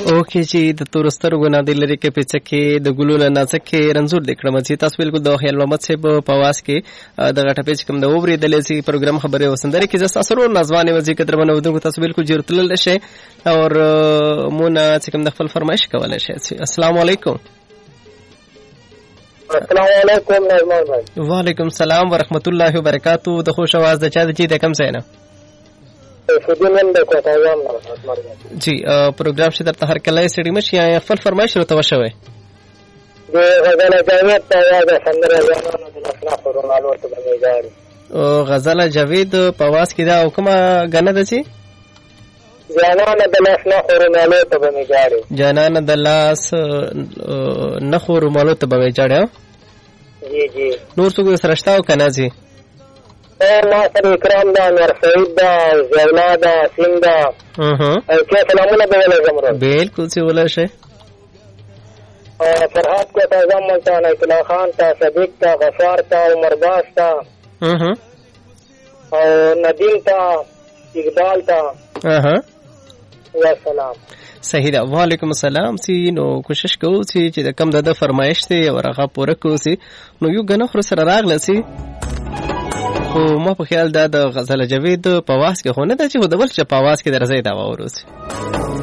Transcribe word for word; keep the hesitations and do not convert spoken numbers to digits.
اوکې چې د تور سترګو نه د لري کې پچکه د ګلو نه نازکه رنزور دکړم چې تاسو بالکل د خیال محمد صاحب په واس کې د غټه پیچ کوم د اووري د لسی پروګرام خبره وسندري کې زس اثر نازوانه وځي کتر باندې ودرو تاسو بالکل جرتل شي او مون چې کوم د خپل فرمایش کولای شي. السلام علیکم. السلام علیکم نظمان بھائی. وعلیکم السلام ورحمت الله وبرکاتہ. د خوش आवाज د چا د چې د کم ځای نه جی پروګرام چې درته هر کله سړي مشي یا خپل فرمایش ورته وشوي د غزل جاوید ته یاد سندره جانانه د لسنا خورونالو ته بنګاړي او غزل جاوید په واس کې دا کومه غنه ده چې جانانه د لسنا خورونالو ته بنګاړي جانانه د لاس نه خورونالو ته بنګاړي. جی جی نور څه سرشتاو کنه جی ما سره اکرام دا نور سعید دا زولا دا سین دا او کیا سلامونه به ولې زمره بالکل سی ولا شي فرحات کو تعظیم ملتا اطلاع خان تا صدیق تا غفار تا عمر باز تا او ندیم تا اقبال تا والسلام. صحیح ده. وعلیکم السلام. سی نو کوشش کوو چې د کم د فرمایش ته ورغه پوره کوو سی نو یو غنه خو سره راغله سی خو ما په خیال دا د غزل جاوید په واس کې خو نه ده چې خو د بل چې په واس کې درځي دا وروسي